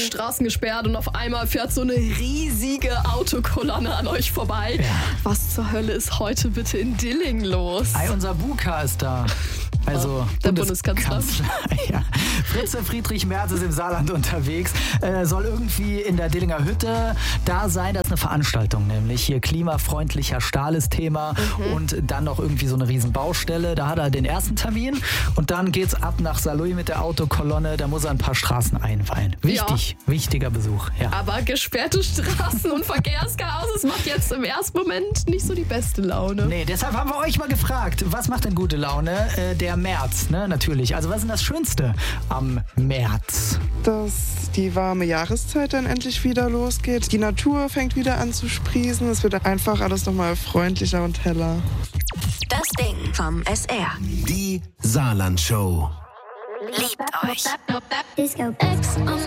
Straßen gesperrt und auf einmal fährt so eine riesige Autokolonne an euch vorbei. Ja. Was zur Hölle ist heute bitte in Dillingen los? Unser Buka ist da. Also der Bundeskanzler. Ja. Fritze Friedrich Merz ist im Saarland unterwegs. Soll irgendwie in der Dillinger Hütte da sein. Das ist eine Veranstaltung, nämlich hier klimafreundlicher Stahl ist Thema und dann noch irgendwie so eine riesen Baustelle. Da hat er den ersten Termin und dann geht's ab nach Saarlouis mit der Autokolonne. Da muss er ein paar Straßen einweihen. Wichtiger Besuch. Ja. Aber gesperrte Straßen und Verkehrschaos, das macht jetzt im ersten Moment nicht so die beste Laune. Nee, deshalb haben wir euch mal gefragt, was macht denn gute Laune? Der März, ne, natürlich. Also was ist denn das Schönste am März? Dass die warme Jahreszeit dann endlich wieder losgeht. Die Natur fängt wieder an zu sprießen. Es wird einfach alles nochmal freundlicher und heller. Das Ding vom SR. Die Saarland-Show. Liebt euch. Disco X on